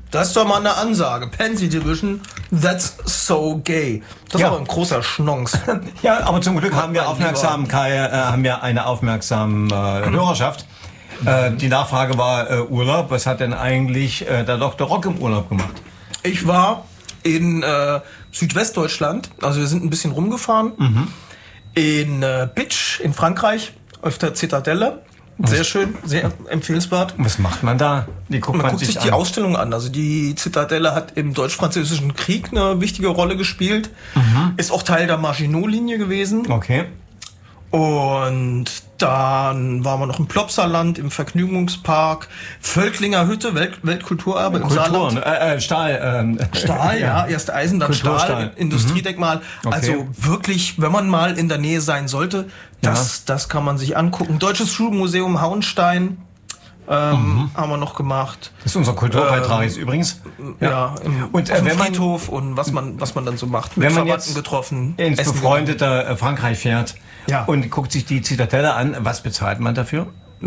Das ist doch mal eine Ansage. Pansy Division, that's so gay. Das ist aber ein großer Schnons. Ja, aber zum Glück haben wir eine aufmerksame Hörerschaft. Die Nachfrage war Urlaub. Was hat denn eigentlich der Dr. Rock im Urlaub gemacht? Ich war in Südwestdeutschland, also wir sind ein bisschen rumgefahren, in Bitsch in Frankreich, auf der Zitadelle. Sehr schön, sehr empfehlenswert. Was macht man da? Man guckt sich die Ausstellung an. Also die Zitadelle hat im Deutsch-Französischen Krieg eine wichtige Rolle gespielt. Ist auch Teil der Maginot-Linie gewesen. Okay. Und dann waren wir noch im Plopsaland, im Vergnügungspark, Völklinger Hütte, Weltkulturerbe im Saarland. Stahl, ja, erst Eisen, dann Stahl, Industriedenkmal. Okay. Also wirklich, wenn man mal in der Nähe sein sollte, das kann man sich angucken. Deutsches Schulmuseum Hauenstein haben wir noch gemacht. Das ist unser Kulturbeitrag jetzt übrigens. Ja, und auf dem Friedhof und was man dann so macht. Mit Verwandten getroffen. Ins befreundete Frankreich fährt und guckt sich die Zitadelle an, was bezahlt man dafür?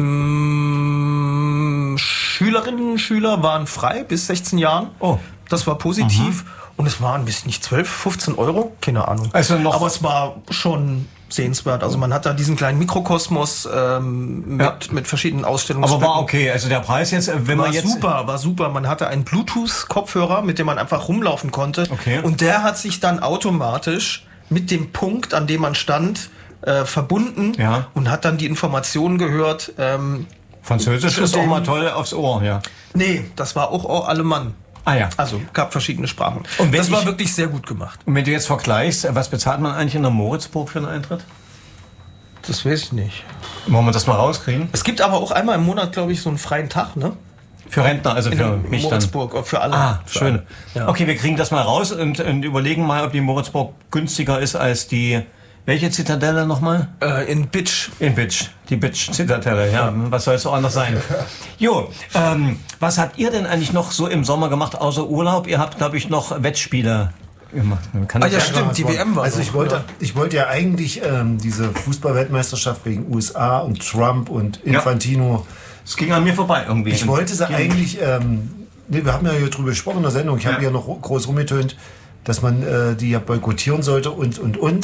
Schülerinnen und Schüler waren frei bis 16 Jahren. Oh. Das war positiv. Und es waren bis nicht 12, 15 Euro, keine Ahnung. Also aber es war schon sehenswert. Also man hat da diesen kleinen Mikrokosmos mit verschiedenen Ausstellungsstücken. Aber war okay. Also der Preis jetzt, war super. Man hatte einen Bluetooth-Kopfhörer, mit dem man einfach rumlaufen konnte. Okay. Und der hat sich dann automatisch mit dem Punkt, an dem man stand, verbunden und hat dann die Informationen gehört. Französisch ist auch mal toll aufs Ohr, ja. Nee, das war auch Alemann. Ah ja. Also gab verschiedene Sprachen. Und das war wirklich sehr gut gemacht. Und wenn du jetzt vergleichst, was bezahlt man eigentlich in der Moritzburg für einen Eintritt? Das weiß ich nicht. Wollen wir das mal rauskriegen? Es gibt aber auch einmal im Monat, glaube ich, so einen freien Tag, ne? Für Rentner, also für mich Moritzburg, dann. Für alle. Ah, schön. Ja. Okay, wir kriegen das mal raus und überlegen mal, ob die Moritzburg günstiger ist als die... Welche Zitadelle nochmal? In Bitsch. In Bitsch. Die Bitsch-Zitadelle, ja. Was soll es so anders sein? Jo, was habt ihr denn eigentlich noch so im Sommer gemacht, außer Urlaub? Ihr habt, glaube ich, noch Wettspiele gemacht. Stimmt, die WM war. Also ich wollte ja eigentlich diese Fußball-Weltmeisterschaft wegen USA und Trump und Infantino. Es ging an mir vorbei irgendwie. Ich wollte sie eigentlich, wir haben ja hier drüber gesprochen in der Sendung, ich habe ja noch groß rumgetönt, dass man die ja boykottieren sollte und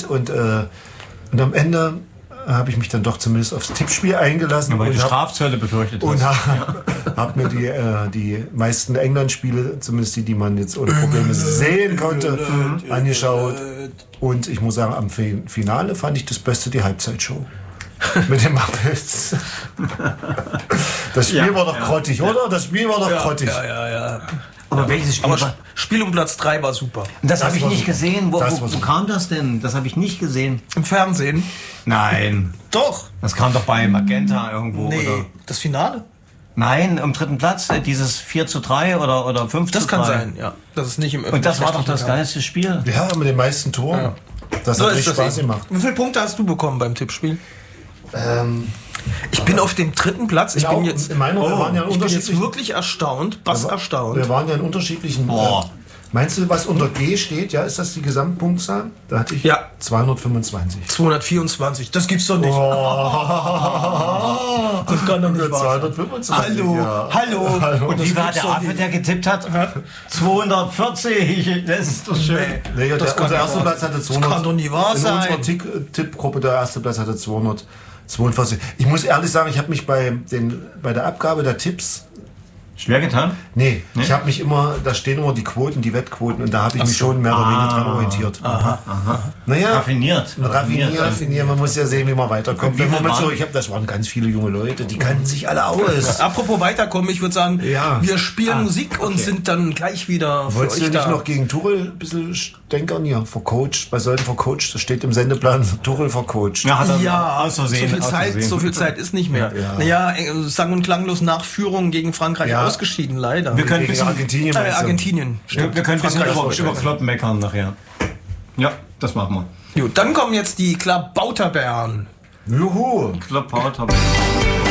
am Ende habe ich mich dann doch zumindest aufs Tippspiel eingelassen. Weil du Strafzölle befürchtet hast. Und habe mir die meisten England-Spiele, zumindest die man jetzt ohne Probleme sehen konnte, angeschaut. Und ich muss sagen, am Finale fand ich das Beste die Halbzeitshow. Mit den Muppets. Das Spiel war doch grottig, oder? Das Spiel war doch grottig. Ja. Aber welches Spiel war? Spiel um Platz 3 war super. Das habe ich nicht gesehen. Wo kam das denn? Das habe ich nicht gesehen. Im Fernsehen? Nein. Doch. Das kam doch bei Magenta irgendwo. Nee, oder? Das Finale? Nein, am 3. Platz, dieses 4:3 oder 5:3. Das kann sein, ja. Das ist nicht im Und das war doch das geilste Spiel. Ja, mit den meisten Toren. Ja. Das hat richtig Spaß gemacht. Wie viele Punkte hast du bekommen beim Tippspiel? Ich bin auf dem 3. Platz. Ich bin jetzt wirklich erstaunt. Erstaunt. Wir waren ja in unterschiedlichen. Meinst du, was unter G steht? Ja, ist das die Gesamtpunktzahl? Da hatte ich 225. 224. Das gibt's doch nicht. Das kann doch nicht wahr sein. 225. Hallo. Und wie war der Affe, der getippt hat? 240. Das ist doch schön. Nee, unser erster Platz hatte 200. Das kann doch nie wahr sein. In unserer Tippgruppe der erste Platz hatte 242. Ich muss ehrlich sagen, ich habe mich bei der Abgabe der Tipps schwer getan? Nee, ich habe mich immer, da stehen immer die Quoten, die Wettquoten und da habe ich mich schon mehr oder weniger dran orientiert. Aha. Naja, raffiniert, man muss ja sehen, wie man weiterkommt. Das waren ganz viele junge Leute, die kannten sich alle aus. Apropos weiterkommen, ich würde sagen, wir spielen Musik und sind dann gleich wieder für Wolltest euch du nicht noch gegen Tuchel ein bisschen stänkern hier? Vercoacht, bei solchen vercoacht, das steht im Sendeplan, Tuchel vercoacht. Aus Versehen. So viel Zeit ist nicht mehr. Sang- und klanglos nach Führung gegen Frankreich ausgeschieden, leider. Wir können gegen Argentinien. Wir können ein bisschen über Klopp meckern nachher. Ja, das machen wir. Gut, dann kommen jetzt die Klabauterbären. Juhu! Klabauterbären.